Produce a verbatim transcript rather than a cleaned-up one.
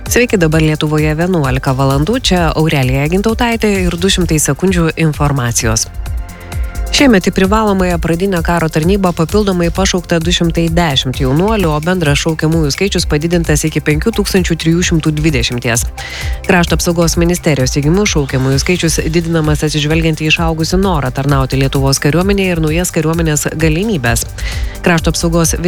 Sveiki, dabar Lietuvoje vienuolika valandų, čia Aurelija Gintautaitė ir du šimtai sekundžių informacijos. Šiemet į privalomąją pradinę karo tarnybą papildomai pašaukta du šimtai dešimt jaunuolių, o bendras šaukiamųjų skaičius padidintas iki penkių tūkstančių trijų šimtų dvidešimt. Krašto apsaugos ministerijos teigimu šaukiamųjų skaičius didinamas atsižvelgiant į išaugusių norą tarnauti Lietuvos kariuomenėje ir naujas kariuomenės galimybės. Krašto apsaugos